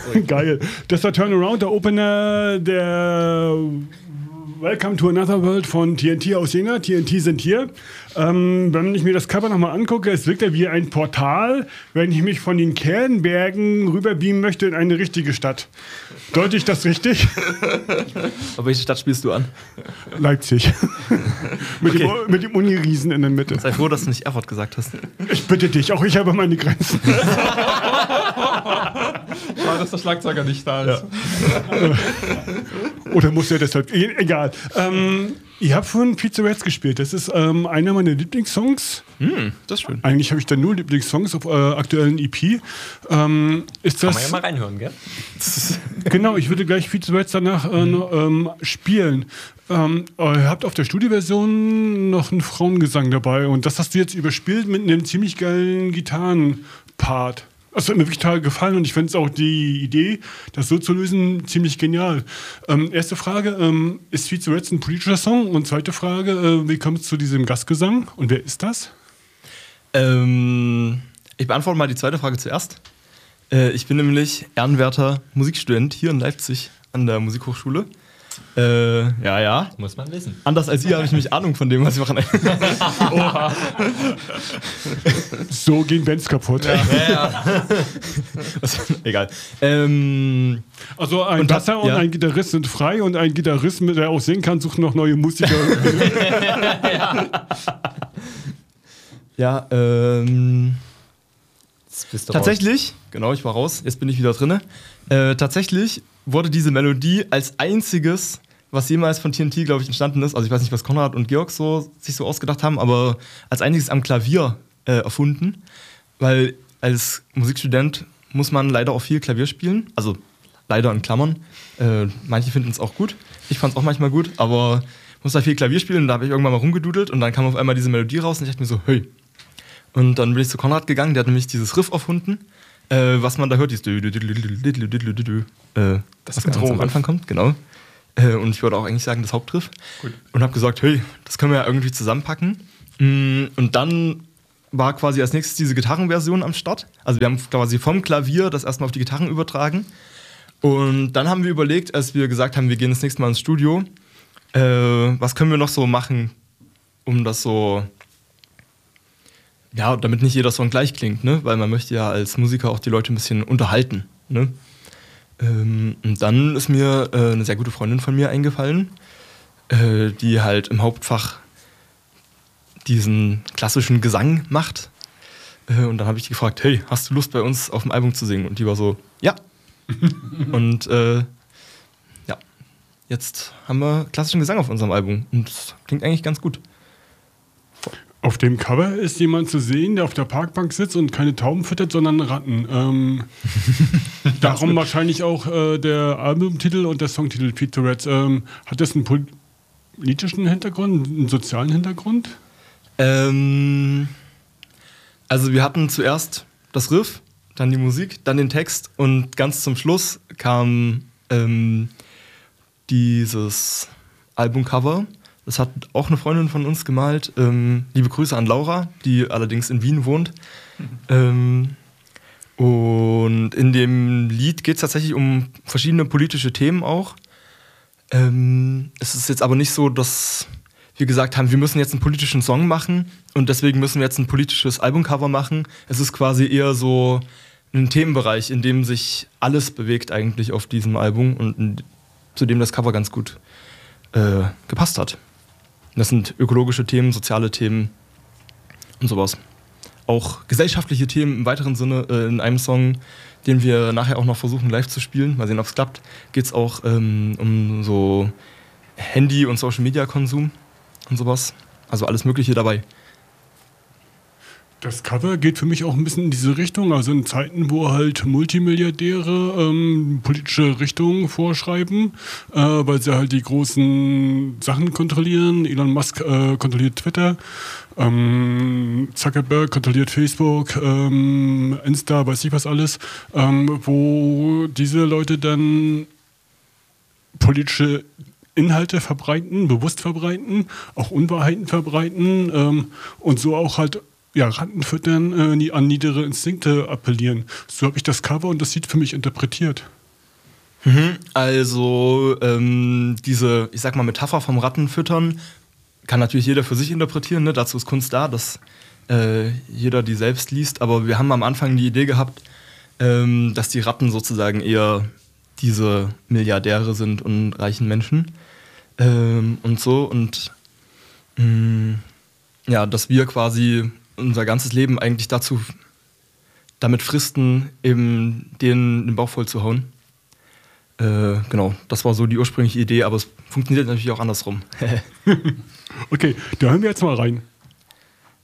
Geil. Das war Turnaround, der Opener der Welcome to Another World von TNT aus Jena. TNT sind hier. Wenn ich mir das Cover nochmal angucke, es wirkt ja wie ein Portal, wenn ich mich von den Kernbergen rüberbeamen möchte in eine richtige Stadt. Deute ich das richtig? Aber welche Stadt spielst du an? Leipzig. mit dem Uniriesen in der Mitte. Sei froh, dass du nicht Erfurt gesagt hast. Ich bitte dich, auch ich habe meine Grenzen. Schade, dass der Schlagzeuger nicht da ist. Ja. Oder muss er deshalb? Egal. Ihr habt vorhin Pizza Rats gespielt. Das ist einer meiner Lieblingssongs. Das ist schön. Eigentlich habe ich da nur Lieblingssongs auf aktuellen EP. Ist das, Kann man ja mal reinhören, gell? Genau, ich würde gleich Pizza Rats danach spielen. Ihr habt auf der Studioversion noch einen Frauengesang dabei und das hast du jetzt überspielt mit einem ziemlich geilen Gitarrenpart. Das hat mir wirklich total gefallen und ich finde es auch die Idee, das so zu lösen, ziemlich genial. Erste Frage, ist Pizza Rats ein politischer Song? Und zweite Frage, wie kommt es zu diesem Gastgesang und wer ist das? Ich beantworte mal die zweite Frage zuerst. Ich bin nämlich ehrenwerter Musikstudent hier in Leipzig an der Musikhochschule. Ja. Muss man wissen. Anders als ihr habe ich nämlich Ahnung von dem, was ich mache. Oha. So gehen Bands kaputt. Ja. Egal. Also ein Basser und ein Gitarrist sind frei und ein Gitarrist, der auch singen kann, sucht noch neue Musiker. Ja, tatsächlich, genau, ich war raus, jetzt bin ich wieder drinne. Tatsächlich wurde diese Melodie als einziges, was jemals von TNT, glaube ich, entstanden ist, also ich weiß nicht, was Konrad und Georg sich so ausgedacht haben, aber als einziges am Klavier erfunden, weil als Musikstudent muss man leider auch viel Klavier spielen, also leider in Klammern. Manche finden es auch gut, ich fand es auch manchmal gut, aber ich muss da viel Klavier spielen und da habe ich irgendwann mal rumgedudelt und dann kam auf einmal diese Melodie raus und ich dachte mir so, hey. Und dann bin ich zu Konrad gegangen, der hat nämlich dieses Riff erfunden, was man da hört, dieses das ganz am Anfang kommt, genau. Und ich würde auch eigentlich sagen, das Hauptriff. Gut. Und habe gesagt, hey, das können wir ja irgendwie zusammenpacken. Und dann war quasi als nächstes diese Gitarrenversion am Start. Also wir haben quasi vom Klavier das erstmal auf die Gitarren übertragen. Und dann haben wir überlegt, als wir gesagt haben, wir gehen das nächste Mal ins Studio, was können wir noch so machen, um das so... Ja, damit nicht jeder Song gleich klingt, ne? Weil man möchte ja als Musiker auch die Leute ein bisschen unterhalten, ne? Und dann ist mir eine sehr gute Freundin von mir eingefallen, die halt im Hauptfach diesen klassischen Gesang macht. Und dann habe ich die gefragt, hey, hast du Lust bei uns auf dem Album zu singen? Und die war so, ja. Und ja, jetzt haben wir klassischen Gesang auf unserem Album und das klingt eigentlich ganz gut. Auf dem Cover ist jemand zu sehen, der auf der Parkbank sitzt und keine Tauben füttert, sondern Ratten. Darum wahrscheinlich auch der Albumtitel und der Songtitel Pizza Rats. Hat das einen politischen Hintergrund, einen sozialen Hintergrund? Also wir hatten zuerst das Riff, dann die Musik, dann den Text und ganz zum Schluss kam dieses Albumcover. Das hat auch eine Freundin von uns gemalt. Liebe Grüße an Laura, die allerdings in Wien wohnt. Und in dem Lied geht es tatsächlich um verschiedene politische Themen auch. Es ist jetzt aber nicht so, dass wir gesagt haben, wir müssen jetzt einen politischen Song machen und deswegen müssen wir jetzt ein politisches Albumcover machen. Es ist quasi eher so ein Themenbereich, in dem sich alles bewegt eigentlich auf diesem Album und zu dem das Cover ganz gut gepasst hat. Das sind ökologische Themen, soziale Themen und sowas. Auch gesellschaftliche Themen im weiteren Sinne. In einem Song, den wir nachher auch noch versuchen live zu spielen, mal sehen, ob es klappt, geht es auch um so Handy- und Social-Media-Konsum und sowas. Also alles Mögliche dabei. Das Cover geht für mich auch ein bisschen in diese Richtung, also in Zeiten, wo halt Multimilliardäre politische Richtungen vorschreiben, weil sie halt die großen Sachen kontrollieren. Elon Musk kontrolliert Twitter, Zuckerberg kontrolliert Facebook, Insta, weiß ich was alles, wo diese Leute dann politische Inhalte verbreiten, bewusst verbreiten, auch Unwahrheiten verbreiten und so auch halt Ratten füttern, an niedere Instinkte appellieren. So habe ich das Cover und das Lied für mich interpretiert. Also diese, ich sag mal, Metapher vom Rattenfüttern kann natürlich jeder für sich interpretieren. Ne? Dazu ist Kunst da, dass jeder die selbst liest. Aber wir haben am Anfang die Idee gehabt, dass die Ratten sozusagen eher diese Milliardäre sind und reichen Menschen und so. Und ja, dass wir quasi unser ganzes Leben eigentlich damit fristen, eben denen den Bauch voll zu hauen. Genau, das war so die ursprüngliche Idee, aber es funktioniert natürlich auch andersrum. Okay, da hören wir jetzt mal rein.